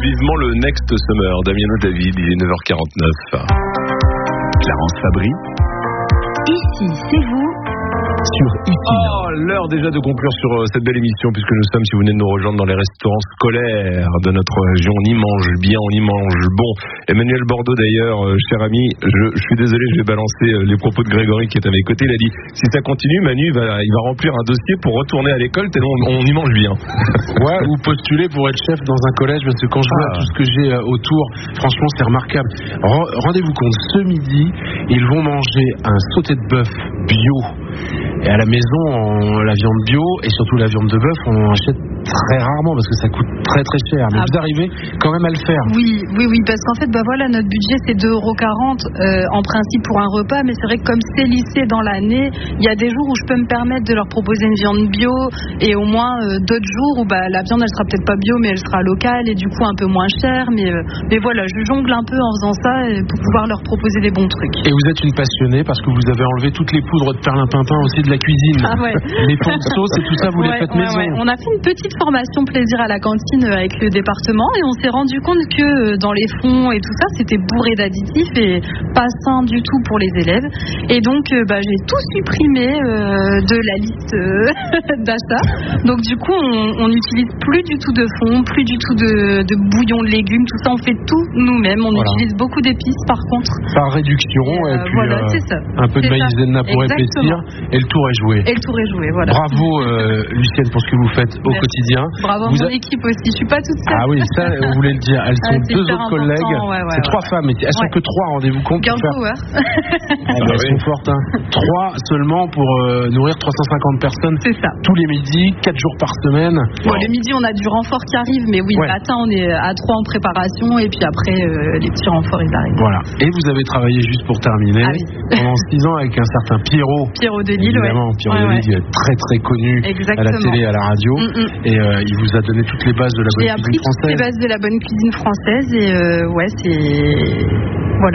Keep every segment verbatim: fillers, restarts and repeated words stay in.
vivement le Next Summer. Damiano David, il est neuf heures quarante-neuf. Clarence Fabry. Ici, c'est vous. Sur Ici. Oh, l'heure déjà de conclure sur euh, cette belle émission, puisque nous sommes, si vous venez de nous rejoindre, dans les restaurants scolaires de notre région. On y mange bien, on y mange bon. Emmanuel Bordeaux, d'ailleurs, euh, cher ami, je, je suis désolé, je vais balancer euh, les propos de Grégory qui est à mes côtés. Il a dit, si ça continue, Manu, il va, il va remplir un dossier pour retourner à l'école, tellement on, on y mange bien. Ouais, ou postuler pour être chef dans un collège, parce que quand je vois Ah. tout ce que j'ai euh, autour, franchement, c'est remarquable. Ren- Rendez-vous compte, ce midi, ils vont manger un sauté de bœuf bio. Et à la maison, on- la viande bio et surtout la viande de bœuf, on achète très rarement parce que ça coûte très très cher. Mais Ah. vous arrivez quand même à le faire. Oui, oui, oui, parce qu'en fait, bah voilà, notre budget c'est deux euros quarante euh, en principe pour un repas, mais c'est vrai que comme c'est lissé dans l'année, il y a des jours où je peux me permettre de leur proposer une viande bio et au moins euh, d'autres jours où bah, la viande elle sera peut-être pas bio, mais elle sera locale et du coup un peu moins chère. Mais, euh, mais voilà, je jongle un peu en faisant ça euh, pour pouvoir leur proposer des bons trucs. Et vous êtes une passionnée parce que vous avez enlevé toutes les poudres de perlimpinpin aussi de la cuisine. Ah ouais. Les ponceaux et tout ça, vous les Ouais, faites ouais, maison. ouais. On a fait une petite formation plaisir à la cantine euh, avec le département et on s'est rendu compte que euh, dans les fonds et tout ça, c'était bourré d'additifs et pas sain du tout pour les élèves. Et donc, euh, bah, j'ai tout supprimé euh, de la liste euh, d'achat. Donc, du coup, on n'utilise plus du tout de fond, plus du tout de, de bouillon de légumes, tout ça, on fait tout nous-mêmes. On Voilà. utilise beaucoup d'épices par contre. Par réduction et, Euh, puis voilà, euh, c'est ça. un peu de C'est ça. maïzena pour Exactement. épaissir et le tour est joué. Et le tour est joué, voilà. Bravo euh, Lucienne pour ce que vous faites au Merci. quotidien. Bravo à Vous mon a- équipe aussi. Je suis pas toute seule. Ah oui, ça on voulait le dire. Elles sont Ah, c'est deux hyper autres important, collègues. ouais, ouais, c'est ouais, trois ouais. femmes, mais elles sont Ouais. que trois, rendez-vous compte. Girl pour faire- power. Ah, bah, Ah elles oui. sont fortes, hein. Trois seulement pour euh, nourrir trois cent cinquante personnes C'est ça. tous les midis, quatre jours par semaine. Bon, les midis, on a du renfort qui arrive, mais oui, Ouais. le matin, on est à trois en préparation, et puis après, euh, les petits renforts, ils arrivent. Voilà. Et vous avez travaillé juste pour terminer Ah oui. pendant six ans avec un certain Pierrot. Pierrot de Lille, ouais. Évidemment, Pierrot Ouais, de Lille, ouais. qui est très très connu à la Exactement. télé et à la radio. Mm, mm. Et euh, il vous a donné toutes les bases de la J'ai bonne appris cuisine toutes les française. bases de la bonne cuisine française, et euh, ouais, c'est. Voilà.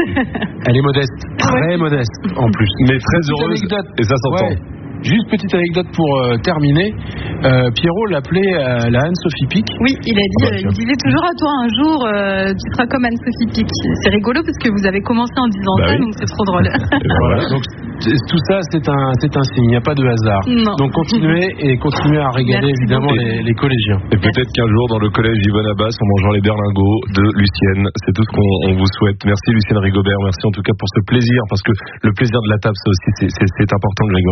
Elle est modeste, très modeste en plus. Mais très Petite heureuse, anecdote. et ça s'entend. Ouais. Juste petite anecdote pour euh, terminer. Euh, Pierrot l'appelait euh, la Anne-Sophie Pic. Oui, il a dit, Ah bah, euh, il disait toujours à toi un jour, euh, tu seras comme Anne-Sophie Pic. C'est rigolo parce que vous avez commencé en disant Bah ça, oui. donc c'est trop drôle. Et ben voilà. Donc t- tout ça c'est un c'est un signe, il n'y a pas de hasard. Non. Donc continuez et continuez à régaler Merci évidemment beaucoup. les, les collégiens. Et peut-être qu'un jour, dans le collège Yvonne Abbas, en mangeant les berlingots de Lucienne. C'est tout ce qu'on on vous souhaite. Merci Lucienne Rigobert. Merci en tout cas pour ce plaisir, parce que le plaisir de la table, ça aussi, c'est, c'est, c'est important, Grégory.